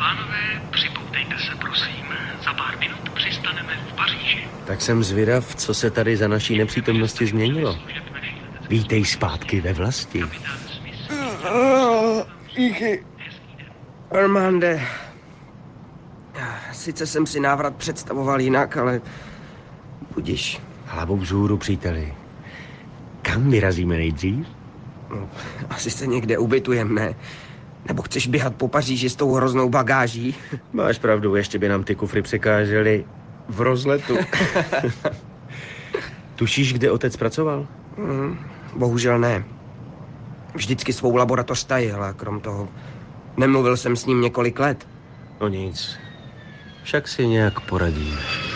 pánové, připoutejte se, prosím. Za pár minut přistaneme v Paříži. Tak jsem zvědav, co se tady za naší nepřítomnosti změnilo. Vítej zpátky ve vlasti. Díky. Armande. Sice jsem si návrat představoval jinak, ale budiš. Hlavou vzhůru, příteli. Kam vyrazíme nejdřív? No, asi se někde ubytujem, ne? Nebo chceš běhat po Paříži s tou hroznou bagáží? Máš pravdu, ještě by nám ty kufry překážely v rozletu. Tušíš, kde otec pracoval? Bohužel ne. Vždycky svou laboratoř tajil a krom toho nemluvil jsem s ním několik let. No nic. Však si nějak poradíme.